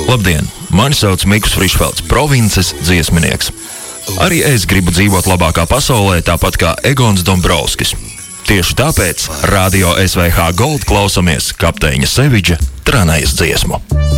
Labdien! Mani sauc Mikus Frišfelds, provinces dziesminieks. Arī es gribu dzīvot labākā pasaulē, tāpat kā Egons Dombrovskis. Tieši tāpēc Radio SVH Gold klausamies kapteiņa Seviģa Tranējas dziesmu.